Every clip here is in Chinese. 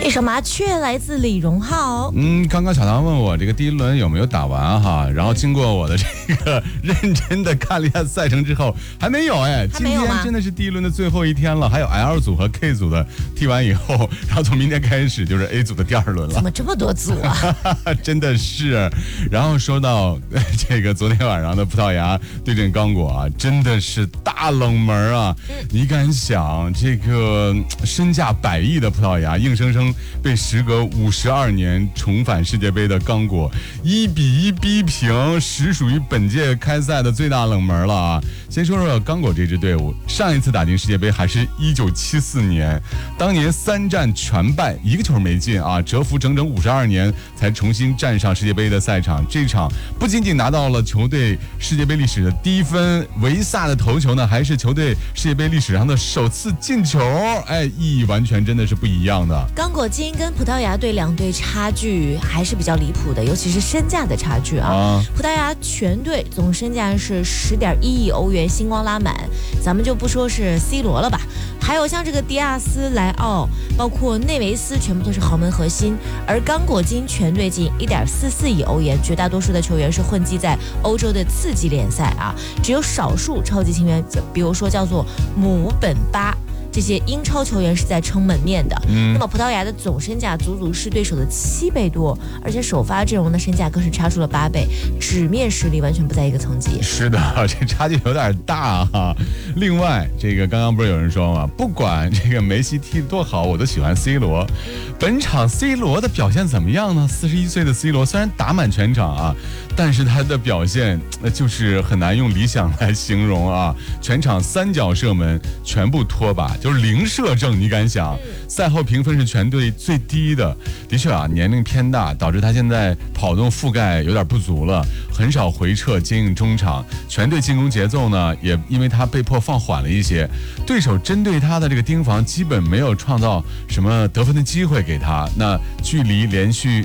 一首麻雀来自李荣浩。 刚刚小唐问我这个第一轮有没有打完哈，然后经过我的这个认真的看了一下赛程之后，还没有哎，今天真的是第一轮的最后一天了，还有 L 组和 K 组的踢完以后，然后从明天开始就是 A 组的第二轮了。 怎么这么多组啊？ 真的是。然后说到这个昨天晚上的葡萄牙对阵刚果啊，真的是大冷门啊！你敢想这个身价100亿的葡萄牙，硬生生被时隔52年重返世界杯的刚果1-1逼平，实属于本届开赛的最大冷门了啊！先说说刚果这支队伍，上一次打进世界杯还是1974年，当年3战全败，1个球没进啊，蛰伏整整52年才重新站上世界杯的赛场。这场不仅仅拿到了球队世界杯历史的第1分，维萨的头球呢，还是球队世界杯历史上的首次进球，哎，意义完全真的是不一样的。 刚果金跟葡萄牙队两队差距还是比较离谱的，尤其是身价的差距啊。葡萄牙全队总身价是10.1亿欧元，星光拉满，咱们就不说是 C 罗了吧，还有像这个迪亚斯、莱奥，包括内维斯，全部都是豪门核心。而刚果金全队仅1.44亿欧元，绝大多数的球员是混迹在欧洲的次级联赛啊，只有少数超级球员，比如说叫做姆本巴。这些英超球员是在撑门面的，那么葡萄牙的总身价足足是对手的7倍多，而且首发阵容的身价更是差出了8倍，纸面实力完全不在一个层级。 是的，这差距有点大哈。另外，这个刚刚不是有人说嘛，不管这个梅西踢得多好，我都喜欢 C 罗。本场 C 罗的表现怎么样呢？41岁的 C 罗虽然打满全场啊，但是他的表现就是很难用理想来形容啊。全场3脚射门全部脱靶。就是0射正，你敢想？赛后评分是全队最低的。的确啊，年龄偏大，导致他现在跑动覆盖有点不足了，很少回撤接应中场。全队进攻节奏呢，也因为他被迫放缓了一些。对手针对他的这个盯防，基本没有创造什么得分的机会给他。那距离连续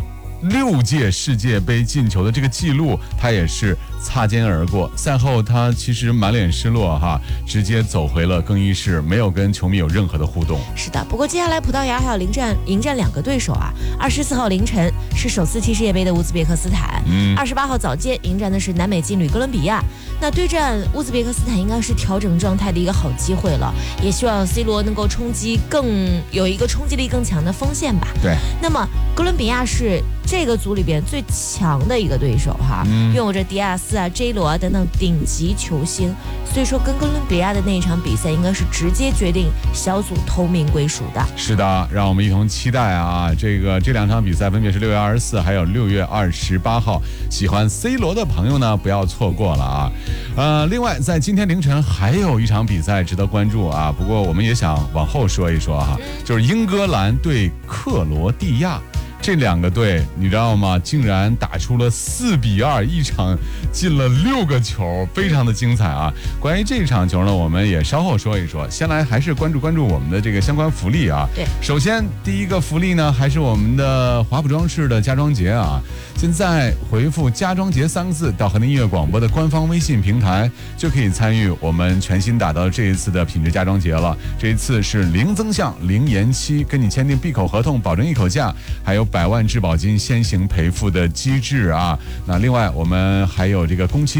6届世界杯进球的这个记录，他也是擦肩而过。赛后他其实满脸失落哈，直接走回了更衣室，没有跟球迷有任何的互动。 是的，不过接下来葡萄牙还要迎战2个对手啊。24号凌晨是首次踢世界杯的乌兹别克斯坦，28号早间迎战的是南美劲旅哥伦比亚。那对战乌兹别克斯坦应该是调整状态的一个好机会了，也希望 C 罗能够有一个冲击力更强的锋线吧。 对， 那么哥伦比亚是这个组里边最强的一个对手哈，拥有着迪亚斯啊、J 罗啊等等顶级球星，所以说跟哥伦比亚的那一场比赛应该是直接决定小组头名归属的。 是的，让我们一同期待啊！这2场比赛分别是6月24还有6月28号，喜欢 C 罗的朋友呢不要错过了啊！另外在今天凌晨还有一场比赛值得关注啊，不过我们也想往后说一说哈，就是英格兰对克罗地亚。这2个队你知道吗？竟然打出了4-2，一场进了6个球，非常的精彩啊！关于这场球呢，我们也稍后说一说。先来还是关注我们的这个相关福利啊。 对， 首先第一个福利呢，还是我们的华普装饰的家装节啊。现在回复家装节3个字到和您音乐广播的官方微信平台，就可以参与我们全新打造这一次的品质家装节了。这一次是0增项、0延期，跟你签订闭口合同，保证一口价，还有100万质保金先行赔付的机制啊。那另外我们还有这个工期